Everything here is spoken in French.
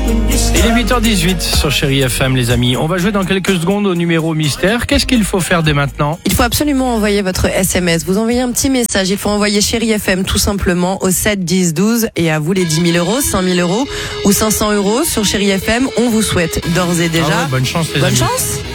Il est 8h18 sur Chérie FM, les amis. On va jouer dans quelques secondes au numéro mystère. Qu'est-ce qu'il faut faire dès maintenant? Il faut absolument envoyer votre SMS. Vous envoyez un petit message. Il faut envoyer Chérie FM tout simplement au 7 10 12. Et à vous les 10 000 euros, 5 000 euros ou 500 euros sur Chérie FM. On vous souhaite d'ores et déjà bonne chance, les bonne amis. chance.